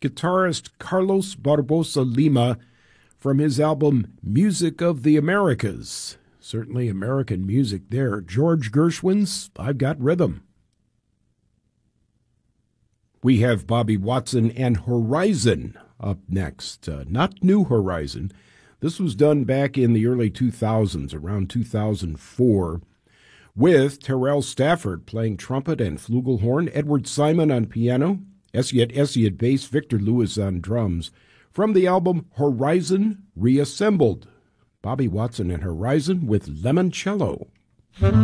guitarist Carlos Barbosa Lima from his album Music of the Americas. Certainly American music there. George Gershwin's I've Got Rhythm. We have Bobby Watson and Horizon up next. Not New Horizon. This was done back in the early 2000s, around 2004, with Terrell Stafford playing trumpet and flugelhorn, Edward Simon on piano, Essie bass, Victor Lewis on drums, from the album Horizon Reassembled. Bobby Watson and Horizon with Lemoncello.